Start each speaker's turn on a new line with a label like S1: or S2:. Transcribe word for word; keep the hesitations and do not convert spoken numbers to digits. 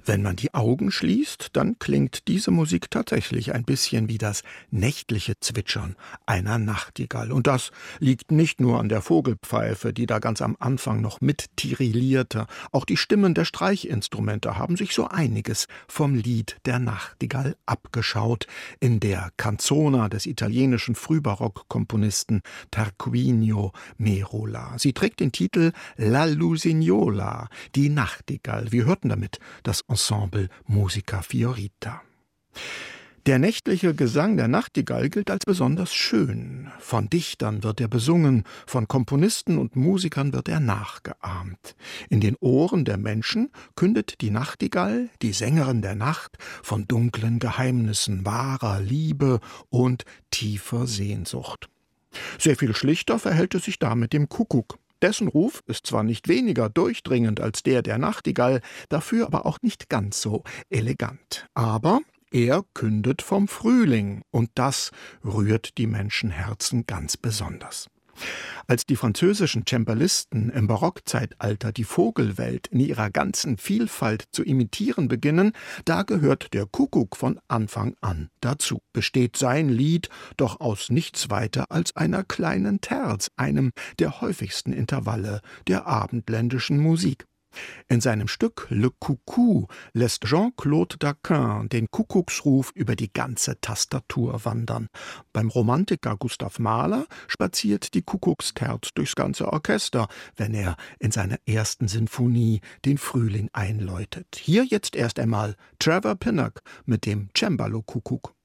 S1: Wenn man die Augen schließt, dann klingt diese Musik tatsächlich ein bisschen wie das nächtliche Zwitschern einer Nachtigall. Und das liegt nicht nur an der Vogelpfeife, die da ganz am Anfang noch mit tirillierte. Auch die Stimmen der Streichinstrumente haben sich so einiges vom Lied der Nachtigall abgeschaut in der Canzona des italienischen Frühbarock-Komponisten Tarquinio Merola. Sie trägt den Titel La Lusignola, die Nachtigall. Wir hörten damit das Ensemble Musica Fiorita. Der nächtliche Gesang der Nachtigall gilt als besonders schön. Von Dichtern wird er besungen, von Komponisten und Musikern wird er nachgeahmt. In den Ohren der Menschen kündet die Nachtigall, die Sängerin der Nacht, von dunklen Geheimnissen, wahrer Liebe und tiefer Sehnsucht. Sehr viel schlichter verhält es sich da mit dem Kuckuck. Dessen Ruf ist zwar nicht weniger durchdringend als der der Nachtigall, dafür aber auch nicht ganz so elegant. Aber er kündet vom Frühling, und das rührt die Menschenherzen ganz besonders. Als die französischen Cembalisten im Barockzeitalter die Vogelwelt in ihrer ganzen Vielfalt zu imitieren beginnen, da gehört der Kuckuck von Anfang an dazu. Besteht sein Lied doch aus nichts weiter als einer kleinen Terz, einem der häufigsten Intervalle der abendländischen Musik. In seinem Stück Le Coucou lässt Jean-Claude Daquin den Kuckucksruf über die ganze Tastatur wandern. Beim Romantiker Gustav Mahler spaziert die Kuckucksterz durchs ganze Orchester, wenn er in seiner ersten Sinfonie den Frühling einläutet. Hier jetzt erst einmal Trevor Pinnock mit dem Cembalo-Kuckuck.